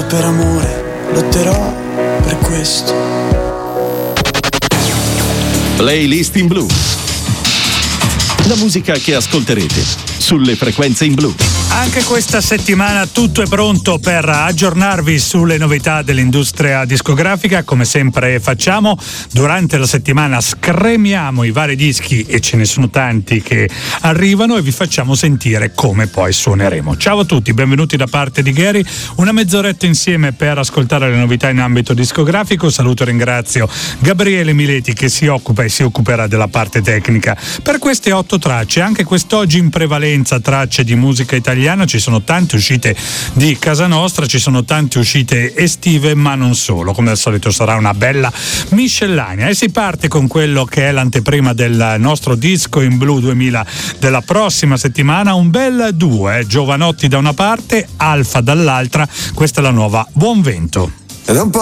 per amore, lotterò per questo. Playlist in blu. La musica che ascolterete sulle frequenze in blu. Anche questa settimana tutto è pronto per aggiornarvi sulle novità dell'industria discografica. Come sempre facciamo, durante la settimana scremiamo i vari dischi, e ce ne sono tanti che arrivano, e vi facciamo sentire come poi suoneremo. Ciao a tutti, benvenuti da parte di Gary, una mezz'oretta insieme per ascoltare le novità in ambito discografico. Saluto e ringrazio Gabriele Mileti, che si occupa e si occuperà della parte tecnica per queste 8 tracce. Anche quest'oggi in prevalenza tracce di musica italiana. Ci sono tante uscite di casa nostra, ci sono tante uscite estive, ma non solo. Come al solito sarà una bella miscellanea, e si parte con quello che è l'anteprima del nostro disco in blu 2000 della prossima settimana. Un bel duo, Giovanotti da una parte, Alfa dall'altra. Questa è la nuova Buon Vento. Ed un po'